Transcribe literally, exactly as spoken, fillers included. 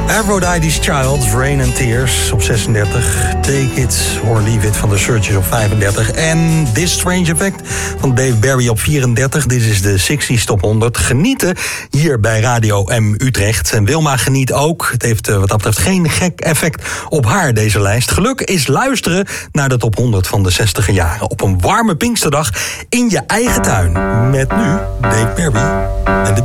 Aphrodite's Child, Rain and Tears op zesendertig. Take It or Leave It van The Searchers op vijfendertig. En This Strange Effect van Dave Barry op vierendertig. Dit is de zestig's Top honderd. Genieten hier bij Radio M Utrecht. En Wilma geniet ook. Het heeft wat dat betreft geen gek effect op haar, deze lijst. Geluk is luisteren naar de Top honderd van de zestiger jaren. Op een warme Pinksterdag in je eigen tuin. Met nu Dave Barry en de